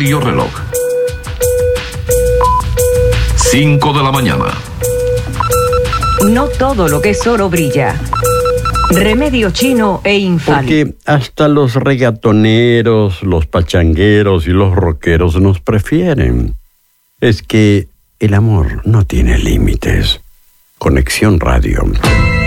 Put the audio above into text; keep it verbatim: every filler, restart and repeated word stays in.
Radio Reloj. cinco de la mañana. No todo lo que es oro brilla. Remedio chino e infalible. Porque hasta los reggaetoneros, los pachangueros y los rockeros nos prefieren. Es que el amor no tiene límites. Conexión Radio.